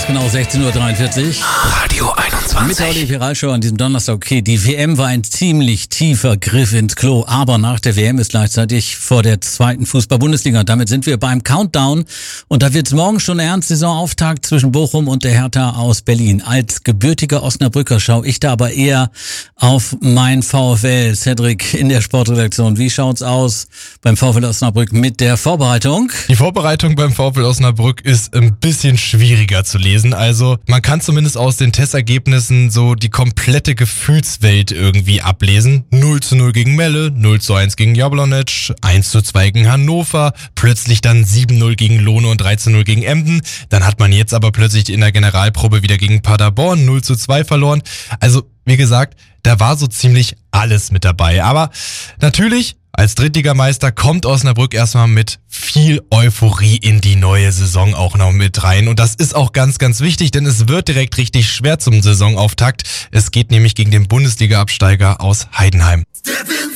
Ganz genau 16:43 Uhr. Radio 21. Mit der Viralshow an diesem Donnerstag. Okay, die WM war ein ziemlich tiefer Griff ins Klo, aber nach der WM ist gleichzeitig vor der zweiten Fußball-Bundesliga. Und damit sind wir beim Countdown. Und da wird's morgen schon ernst. Saisonauftakt zwischen Bochum und der Hertha aus Berlin. Als gebürtiger Osnabrücker schaue ich da aber eher auf mein VfL. Cedric in der Sportredaktion. Wie schaut's aus beim VfL Osnabrück mit der Vorbereitung? Die Vorbereitung beim VfL Osnabrück ist ein bisschen schwieriger zu lesen. Also man kann zumindest aus den Testergebnissen so die komplette Gefühlswelt irgendwie ablesen. 0:0 gegen Melle, 0:1 gegen Jablonec, 1:2 gegen Hannover, plötzlich dann 7:0 gegen Lohne und 13:0 gegen Emden. Dann hat man jetzt aber plötzlich in der Generalprobe wieder gegen Paderborn 0:2 verloren. Also wie gesagt, da war so ziemlich alles mit dabei. Aber natürlich, als Drittligameister kommt Osnabrück erstmal mit viel Euphorie in die neue Saison auch noch mit rein. Und das ist auch ganz, ganz wichtig, denn es wird direkt richtig schwer zum Saisonauftakt. Es geht nämlich gegen den Bundesliga-Absteiger aus Heidenheim.